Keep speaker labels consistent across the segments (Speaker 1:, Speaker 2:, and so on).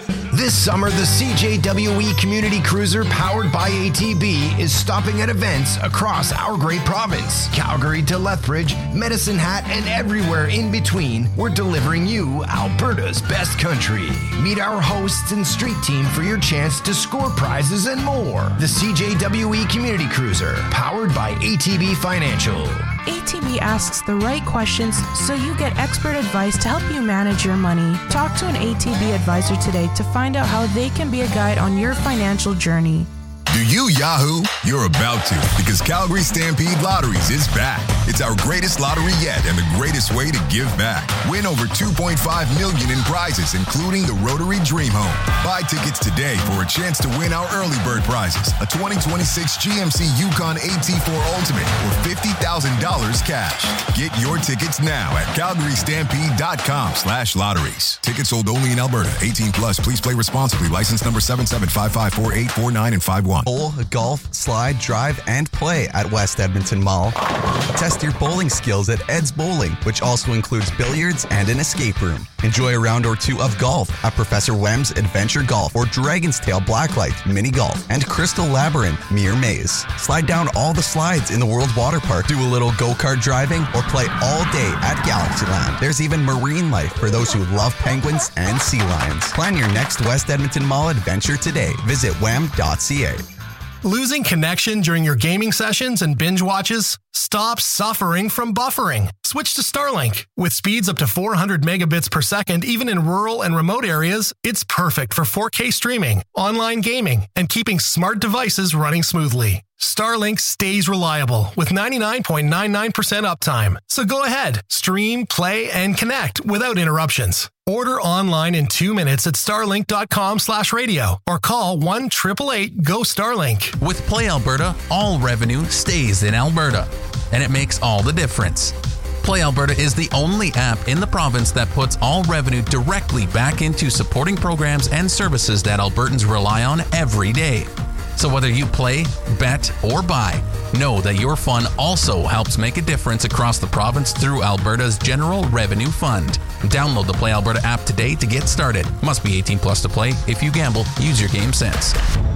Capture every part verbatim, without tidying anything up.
Speaker 1: This summer, the C J W E Community Cruiser powered by A T B is stopping at events across our great province. Calgary to Lethbridge, Medicine Hat, and everywhere in between, we're delivering you Alberta's best country. Meet our hosts and street team for your chance to score prizes and more. The C J W E Community Cruiser, powered by A T B Financial.
Speaker 2: A T B asks the right questions so you get expert advice to help you manage your money. Talk to an A T B advisor today to find out how they can be a guide on your financial journey.
Speaker 3: Do you Yahoo? You're about to, because Calgary Stampede Lotteries is back. It's our greatest lottery yet and the greatest way to give back. Win over two point five million dollars in prizes, including the Rotary Dream Home. Buy tickets today for a chance to win our early bird prizes, a twenty twenty-six G M C Yukon A T four Ultimate or fifty thousand dollars cash. Get your tickets now at calgarystampede.com slash lotteries. Tickets sold only in Alberta. eighteen plus. Please play responsibly. License number seven seven five five four eight four nine and five one.
Speaker 4: Bowl, golf, slide, drive, and play at West Edmonton Mall. Test your bowling skills at Ed's Bowling, which also includes billiards and an escape room. Enjoy a round or two of golf at Professor Wem's Adventure Golf or Dragon's Tail Blacklight Mini Golf and Crystal Labyrinth Mere Maze. Slide down all the slides in the World Water Park, do a little go-kart driving, or play all day at Galaxyland. There's even marine life for those who love penguins and sea lions. Plan your next West Edmonton Mall adventure today. Visit wem dot c a.
Speaker 5: Losing connection during your gaming sessions and binge watches? Stop suffering from buffering. Switch to Starlink. With speeds up to four hundred megabits per second, even in rural and remote areas, it's perfect for four K streaming, online gaming, and keeping smart devices running smoothly. Starlink stays reliable with ninety-nine point nine nine percent uptime. So go ahead, stream, play, and connect without interruptions. Order online in two minutes at starlink.com slash radio or call one eight eight eight go Starlink.
Speaker 6: With Play Alberta, all revenue stays in Alberta, and it makes all the difference. Play Alberta is the only app in the province that puts all revenue directly back into supporting programs and services that Albertans rely on every day. So whether you play, bet, or buy, know that your fun also helps make a difference across the province through Alberta's General Revenue Fund. Download the Play Alberta app today to get started. Must be eighteen plus to play. If you gamble, use your game sense.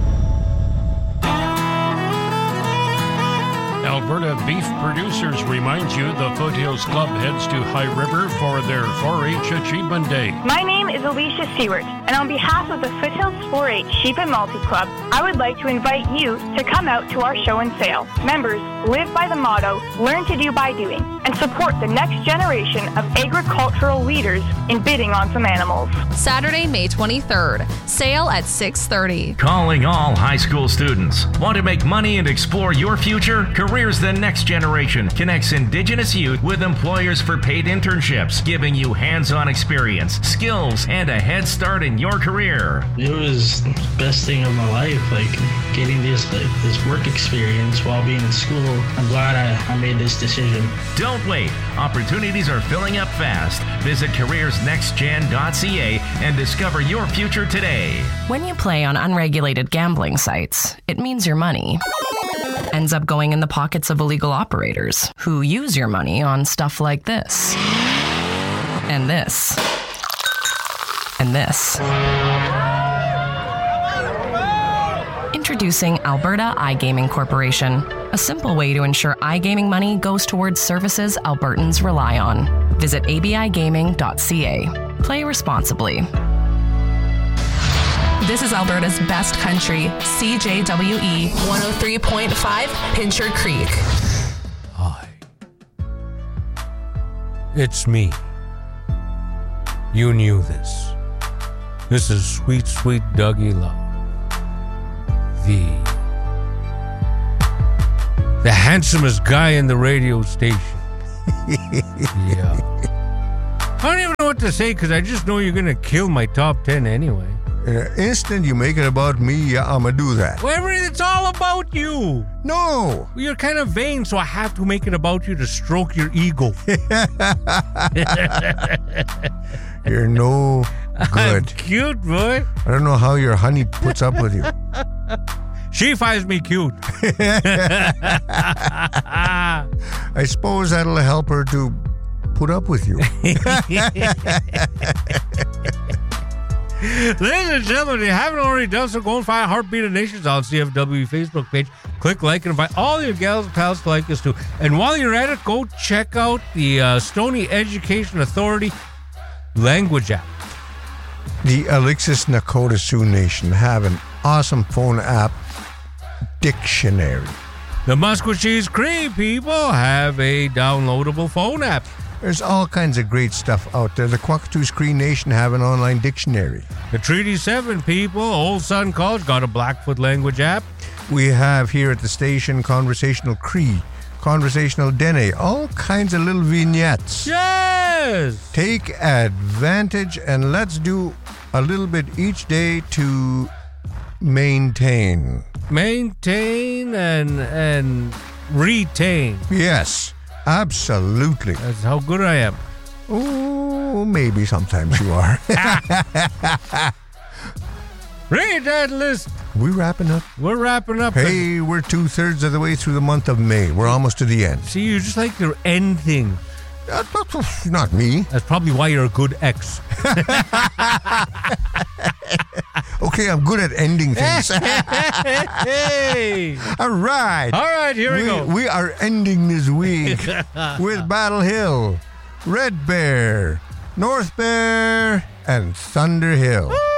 Speaker 7: Alberta Beef Producers reminds you the Foothills Club heads to High River for their four H Achievement Day.
Speaker 8: My name is Alicia Seward, and on behalf of the Foothills four H Sheep and Multi Club, I would like to invite you to come out to our show and sale. Members live by the motto, learn to do by doing, and support the next generation of agricultural leaders in bidding on some animals.
Speaker 9: Saturday, May twenty-third, sale at six thirty.
Speaker 10: Calling all high school students. Want to make money and explore your future? Careers the Next Generation connects Indigenous youth with employers for paid internships, giving you hands-on experience, skills, and a head start in your career.
Speaker 11: It was the best thing of my life, like getting this like, this work experience while being in school. I'm glad I, I made this decision.
Speaker 10: Don't wait. Opportunities are filling up fast. Visit careers next gen dot c a and discover your future today.
Speaker 12: When you play on unregulated gambling sites, it means your money ends up going in the pockets of illegal operators who use your money on stuff like this, and this, and this. Introducing Alberta iGaming Corporation, a simple way to ensure iGaming money goes towards services Albertans rely on. Visit a b i gaming dot c a. Play responsibly.
Speaker 13: This is Alberta's best country, C J W E one oh three point five, Pincher Creek.
Speaker 14: Hi. It's me. You knew this. This is sweet, sweet Dougie Love. The... The handsomest guy in the radio station. Yeah. I don't even know what to say because I just know you're going to kill my top ten anyway.
Speaker 15: In an instant you make it about me, yeah, I'ma do that.
Speaker 14: Well, it's all about you.
Speaker 15: No.
Speaker 14: You're kind of vain, so I have to make it about you to stroke your ego.
Speaker 15: You're no good.
Speaker 14: I'm cute, boy.
Speaker 15: I don't know how your honey puts up with you.
Speaker 14: She finds me cute.
Speaker 15: I suppose that'll help her to put up with you.
Speaker 14: Ladies and gentlemen, if you haven't already done so, go and find Heartbeat of Nations on C F W Facebook page. Click like and invite all your gals and pals to like us too. And while you're at it, go check out the uh, Stony Education Authority language app.
Speaker 15: The Alexis Nakota Sioux Nation have an awesome phone app, Dictionary.
Speaker 14: The Musquecheese Cree people have a downloadable phone app.
Speaker 15: There's all kinds of great stuff out there. The Quackatoos Cree Nation have an online dictionary.
Speaker 14: The Treaty seven people, Old Sun College, got a Blackfoot language app.
Speaker 15: We have here at the station Conversational Cree, Conversational Dene, all kinds of little vignettes.
Speaker 14: Yes!
Speaker 15: Take advantage and let's do a little bit each day to maintain.
Speaker 14: Maintain and and retain.
Speaker 15: Yes, absolutely.
Speaker 14: That's how good I am.
Speaker 15: Oh, maybe sometimes you are.
Speaker 14: Read that list.
Speaker 15: We wrapping up?
Speaker 14: We're wrapping up.
Speaker 15: Hey, we're two-thirds of the way through the month of May. We're almost to the end.
Speaker 14: See, you just like to end things.
Speaker 15: Uh, not me.
Speaker 14: That's probably why you're a good ex.
Speaker 15: Okay, I'm good at ending things.
Speaker 14: Hey!
Speaker 15: All right.
Speaker 14: All right, here we,
Speaker 15: we
Speaker 14: go.
Speaker 15: We are ending this week with Battle Hill, Red Bear, North Bear, and Thunder Hill.